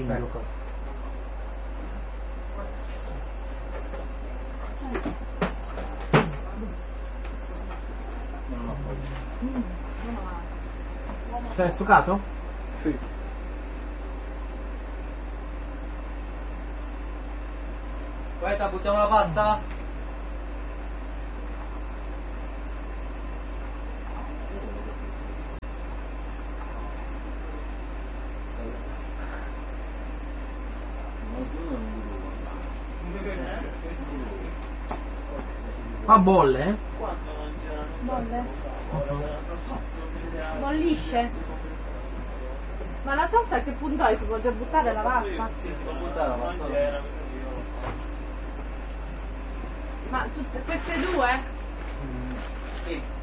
Ecco. Cioè, è stuccato? Sì. Aspetta, buttiamo la pasta? Ma bolle? Bolle? Bollisce? Ma la salsa a che punto è? Si può già buttare la pasta? Sì, si può buttare la pasta. Ma tutte queste due? Sì.